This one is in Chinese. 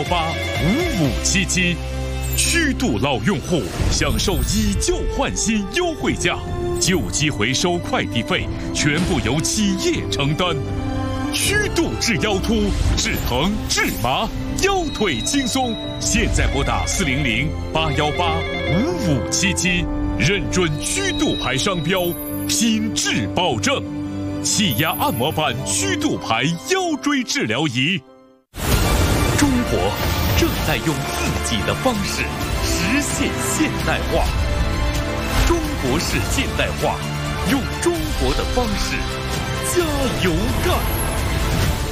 8185577，虚度老用户享受以旧换新优惠价，旧机回收快递费全部由企业承担。虚度治腰突、治疼、治麻，腰腿轻松。现在拨打400-818-5577，认准虚度牌商标，品质保证。气压按摩板虚度牌腰椎治疗仪。中国正在用自己的方式实现现代化。中国式现代化，用中国的方式加油干！